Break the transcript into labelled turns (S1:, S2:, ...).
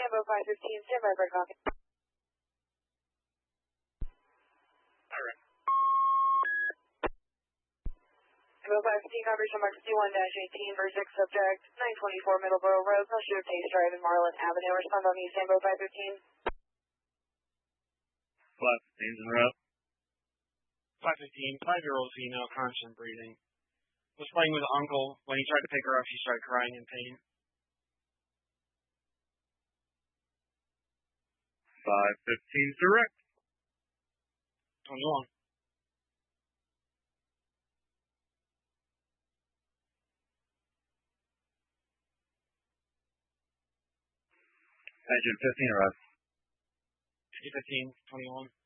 S1: Sambo 515, stand by for copy.
S2: Alright.
S1: Sambo 515, confirmation mark 51-18 for 6 subject, 924 Middleborough Road, Posture of Taste Drive in Marlin Avenue. Respond on me, Sambo 515.
S2: 515's en route.
S3: 515, 5-year-old female, constant breathing. Was playing with uncle. When he tried to pick her up, she started crying in pain.
S2: 515's direct.
S3: 21.
S2: Engine 15 arrived.
S3: 15, 21.